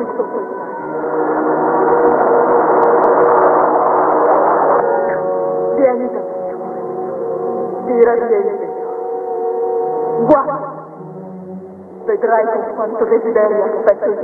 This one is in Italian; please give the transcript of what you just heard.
Vieni da me, amore. Ti raviglierò. Guarda. Vedrai con quanto desiderio aspetto il